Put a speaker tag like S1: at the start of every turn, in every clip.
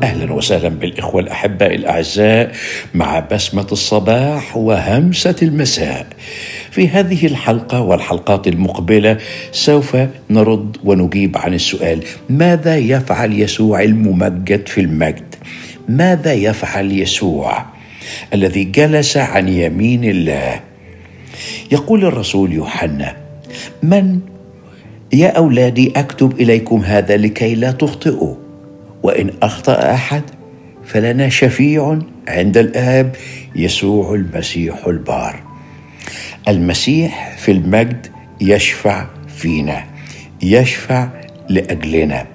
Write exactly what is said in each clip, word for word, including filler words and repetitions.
S1: أهلا وسهلا بالإخوة الأحباء الأعزاء مع بسمة الصباح وهمسة المساء. في هذه الحلقة والحلقات المقبلة سوف نرد ونجيب عن السؤال: ماذا يفعل يسوع الممجد في المجد؟ ماذا يفعل يسوع الذي جلس عن يمين الله؟ يقول الرسول يوحنا: من يا أولادي أكتب إليكم هذا لكي لا تخطئوا، وإن أخطأ أحد فلنا شفيع عند الآب، يسوع المسيح البار. المسيح في المجد يشفع فينا، يشفع لأجلنا.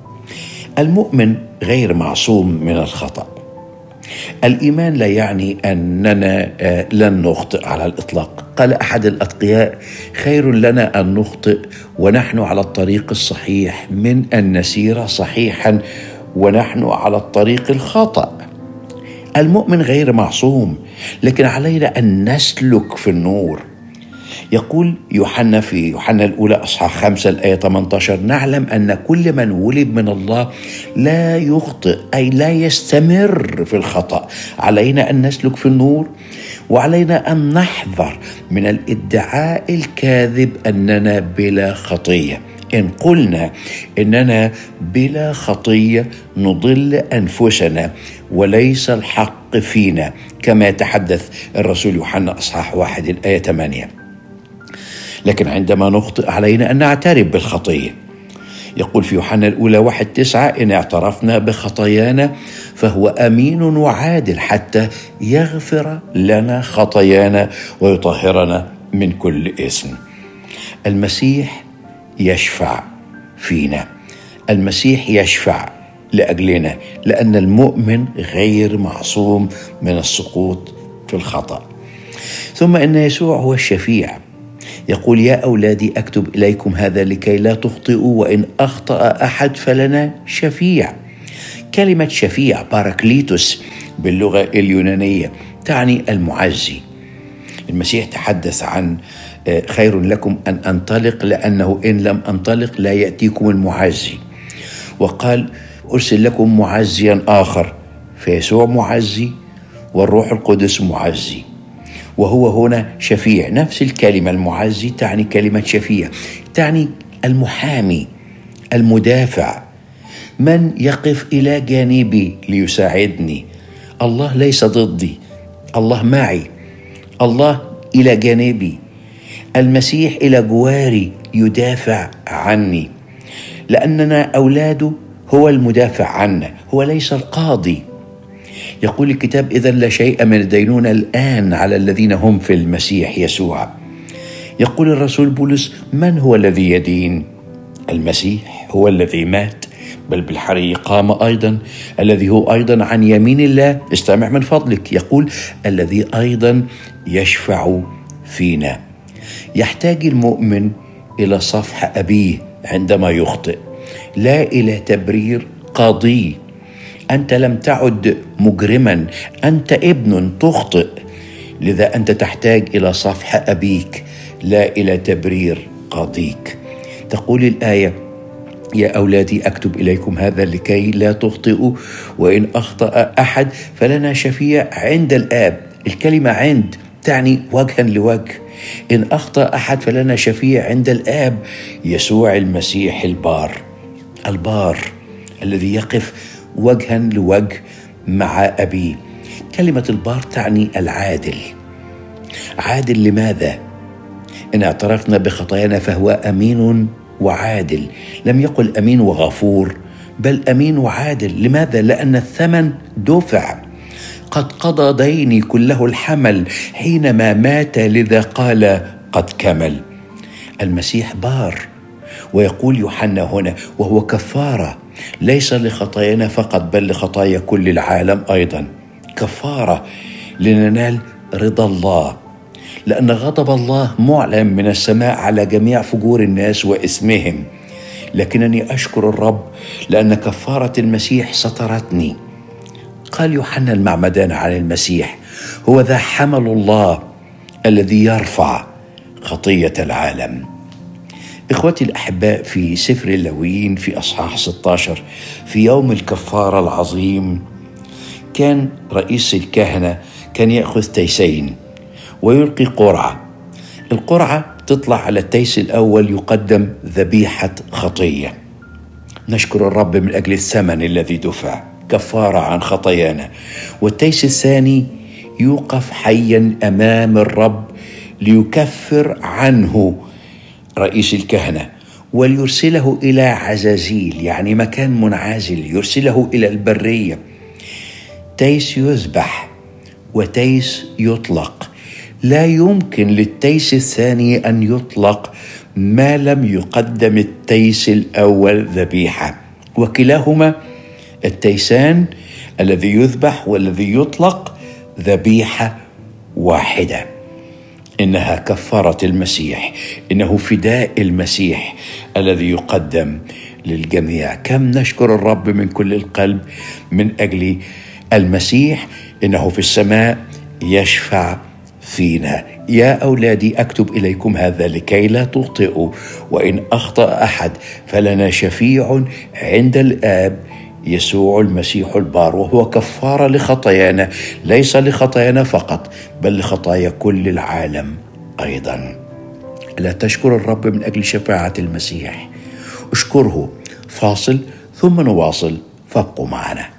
S1: المؤمن غير معصوم من الخطأ. الإيمان لا يعني أننا لن نخطئ على الإطلاق. قال أحد الأتقياء: خير لنا أن نخطئ ونحن على الطريق الصحيح من أن نسير صحيحا ونحن على الطريق الخطأ. المؤمن غير معصوم، لكن علينا أن نسلك في النور. يقول يوحنا في يوحنا الأولى أصحاح خمسة الآية ثمانية عشر: نعلم أن كل من ولد من الله لا يخطئ، أي لا يستمر في الخطأ. علينا أن نسلك في النور، وعلينا أن نحذر من الادعاء الكاذب أننا بلا خطية. إن قلنا إننا بلا خطية نضل أنفسنا وليس الحق فينا، كما يتحدث الرسول يوحنا أصحاح واحد الآية ثمانية. لكن عندما نخطئ علينا أن نعترف بالخطية. يقول في يوحنا الأولى واحد تسعة: إن اعترفنا بخطايانا فهو أمين وعادل حتى يغفر لنا خطايانا ويطهرنا من كل إثم. المسيح يشفع فينا، المسيح يشفع لأجلنا، لأن المؤمن غير معصوم من السقوط في الخطأ. ثم إن يسوع هو الشفيع. يقول: يا أولادي أكتب إليكم هذا لكي لا تخطئوا، وإن أخطأ أحد فلنا شفيع. كلمة شفيع باراكليتوس باللغة اليونانية تعني المعزي. المسيح تحدث عن خير لكم أن أنطلق لأنه إن لم أنطلق لا يأتيكم المعزي، وقال: أرسل لكم معزيا آخر. فيسوع معزي والروح القدس معزي، وهو هنا شفيع. نفس الكلمة المعزي تعني كلمة شفيع، تعني المحامي، المدافع، من يقف إلى جانبي ليساعدني. الله ليس ضدي، الله معي، الله إلى جانبي. المسيح إلى جواري يدافع عني، لأننا أولاده. هو المدافع عنا، هو ليس القاضي. يقول الكتاب: إذن لا شيء من الدينونة الآن على الذين هم في المسيح يسوع. يقول الرسول بولس: من هو الذي يدين؟ المسيح هو الذي مات، بل بالحري قام أيضا، الذي هو أيضا عن يمين الله. استمع من فضلك. يقول: الذي أيضا يشفع فينا. يحتاج المؤمن إلى صفح أبيه عندما يخطئ، لا إلى تبرير قاضي. أنت لم تعد مجرما، أنت ابن تخطئ، لذا أنت تحتاج إلى صفح أبيك، لا إلى تبرير قاضيك. تقول الآية: يا أولادي أكتب إليكم هذا لكي لا تخطئوا، وإن أخطأ أحد فلنا شفيع عند الآب. الكلمة عند تعني وجها لوجه. إن أخطأ أحد فلنا شفيع عند الآب، يسوع المسيح البار. البار الذي يقف وجها لوجه مع أبيه. كلمة البار تعني العادل. عادل لماذا؟ إن اعترفنا بخطايانا فهو أمين وعادل. لم يقل أمين وغفور، بل أمين وعادل. لماذا؟ لأن الثمن دفع. قد قضى ديني كله الحمل حينما مات، لذا قال قد كمل. المسيح بار. ويقول يوحنا هنا: وهو كفارة، ليس لخطايانا فقط بل لخطايا كل العالم أيضا. كفارة لننال رضا الله، لأن غضب الله معلن من السماء على جميع فجور الناس وإثمهم. لكنني أشكر الرب لأن كفارة المسيح سترتني. قال يوحنا المعمدان عن المسيح: هو ذا حمل الله الذي يرفع خطية العالم. إخوتي الأحباء، في سفر اللاويين في أصحاح ستة عشر في يوم الكفارة العظيم كان رئيس الكهنة كان يأخذ تيسين ويلقي قرعة. القرعة تطلع على التيس الأول يقدم ذبيحة خطية، نشكر الرب من أجل الثمن الذي دفع كفارة عن خطايانا. والتيس الثاني يوقف حيا أمام الرب ليكفر عنه رئيس الكهنة وليرسله إلى عزازيل، يعني مكان منعزل، يرسله إلى البرية. تيس يذبح وتيس يطلق. لا يمكن للتيس الثاني أن يطلق ما لم يقدم التيس الأول ذبيحة، وكلاهما التيسان الذي يذبح والذي يطلق ذبيحة واحدة. إنها كفارة المسيح، إنه فداء المسيح الذي يقدم للجميع. كم نشكر الرب من كل القلب من أجل المسيح، إنه في السماء يشفع فينا. يا أولادي، أكتب إليكم هذا لكي لا تخطئوا، وإن أخطأ أحد فلنا شفيع عند الآب، يسوع المسيح البار، وهو كفارة لخطايانا، ليس لخطايانا فقط بل لخطايا كل العالم أيضا. لا تشكر الرب من أجل شفاعة المسيح، اشكره. فاصل ثم نواصل، فابقوا معنا.